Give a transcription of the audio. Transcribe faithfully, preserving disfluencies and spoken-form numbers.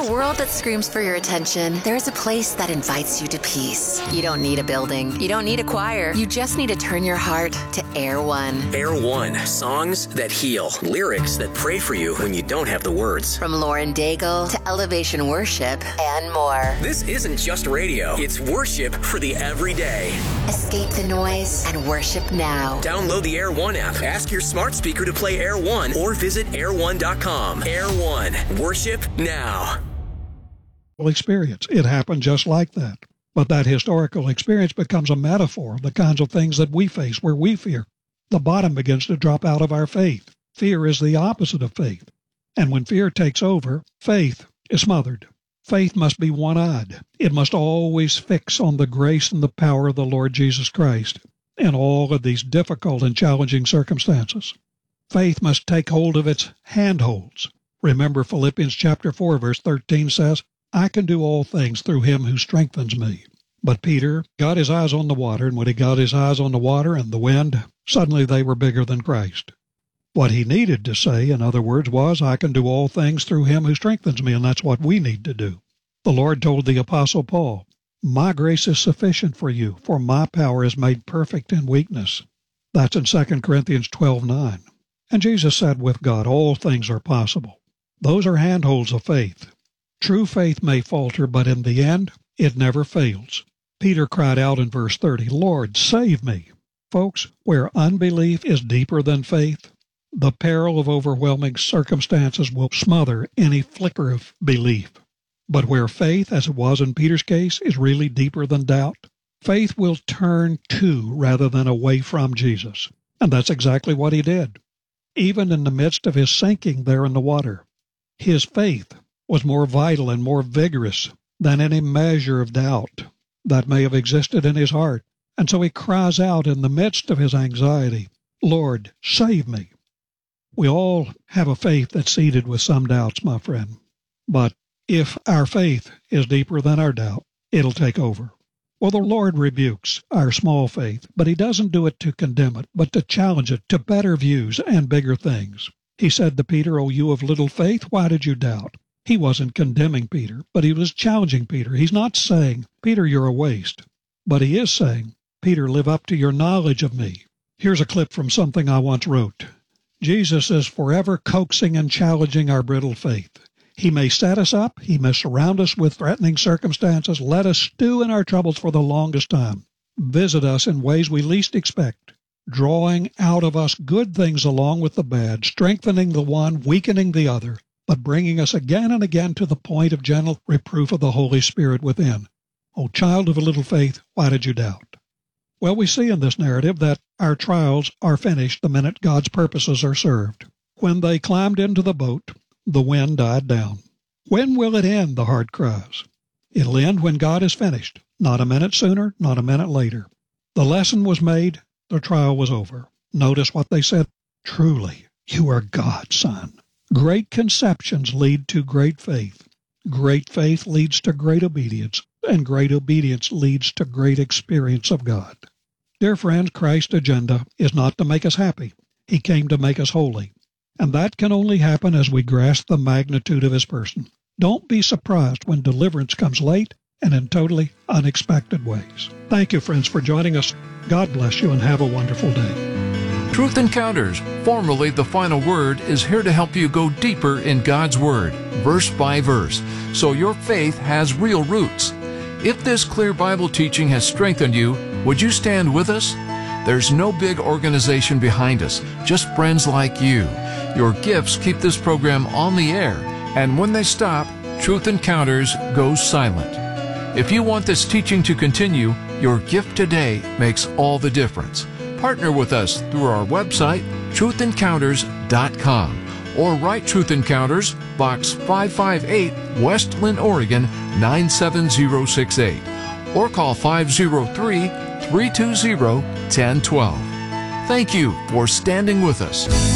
a world that screams for your attention, there's a place that invites you to peace. You don't need a building. You don't need a choir. You just need to turn your heart to Air One. Air One. Songs that heal. Lyrics that pray for you when you don't have the words. From Lauren Daigle to Elevation Worship and more. This isn't just radio. It's worship for the everyday. Escape the noise and worship now. Download the Air One app. Ask your smart speaker to play Air One or visit air one dot com. Air One. Worship now. Experience. It happened just like that. But that historical experience becomes a metaphor of the kinds of things that we face where we fear. The bottom begins to drop out of our faith. Fear is the opposite of faith. And when fear takes over, faith is smothered. Faith must be one-eyed. It must always fix on the grace and the power of the Lord Jesus Christ in all of these difficult and challenging circumstances. Faith must take hold of its handholds. Remember Philippians chapter four, verse thirteen says, I can do all things through him who strengthens me. But Peter got his eyes on the water, and when he got his eyes on the water and the wind, suddenly they were bigger than Christ. What he needed to say, in other words, was, I can do all things through him who strengthens me, and that's what we need to do. The Lord told the Apostle Paul, my grace is sufficient for you, for my power is made perfect in weakness. That's in Second Corinthians twelve nine. And Jesus said, with God, all things are possible. Those are handholds of faith. True faith may falter, but in the end, it never fails. Peter cried out in verse thirty, Lord, save me. Folks, where unbelief is deeper than faith, the peril of overwhelming circumstances will smother any flicker of belief. But where faith, as it was in Peter's case, is really deeper than doubt, faith will turn to rather than away from Jesus. And that's exactly what he did. Even in the midst of his sinking there in the water, his faith was more vital and more vigorous than any measure of doubt that may have existed in his heart. And so he cries out in the midst of his anxiety, Lord, save me. We all have a faith that's seeded with some doubts, my friend. But if our faith is deeper than our doubt, it'll take over. Well, the Lord rebukes our small faith, but he doesn't do it to condemn it, but to challenge it to better views and bigger things. He said to Peter, O you of little faith, why did you doubt? He wasn't condemning Peter, but he was challenging Peter. He's not saying, Peter, you're a waste. But he is saying, Peter, live up to your knowledge of me. Here's a clip from something I once wrote. Jesus is forever coaxing and challenging our brittle faith. He may set us up. He may surround us with threatening circumstances. Let us stew in our troubles for the longest time. Visit us in ways we least expect, drawing out of us good things along with the bad, strengthening the one, weakening the other, but bringing us again and again to the point of gentle reproof of the Holy Spirit within. O child of a little faith, why did you doubt? Well, we see in this narrative that our trials are finished the minute God's purposes are served. When they climbed into the boat, the wind died down. When will it end, the heart cries. It'll end when God is finished, not a minute sooner, not a minute later. The lesson was made, the trial was over. Notice what they said, truly, you are God's son. Great conceptions lead to great faith. Great faith leads to great obedience, and great obedience leads to great experience of God. Dear friends, Christ's agenda is not to make us happy. He came to make us holy. And that can only happen as we grasp the magnitude of his person. Don't be surprised when deliverance comes late and in totally unexpected ways. Thank you, friends, for joining us. God bless you and have a wonderful day. Truth Encounters, formerly The Final Word, is here to help you go deeper in God's Word, verse by verse, so your faith has real roots. If this clear Bible teaching has strengthened you, would you stand with us? There's no big organization behind us, just friends like you. Your gifts keep this program on the air, and when they stop, Truth Encounters goes silent. If you want this teaching to continue, your gift today makes all the difference. Partner with us through our website, truth encounters dot com, or write Truth Encounters, Box five five eight, West Linn, Oregon nine seven zero six eight, or call five oh three, three two zero, one oh one two. Thank you for standing with us.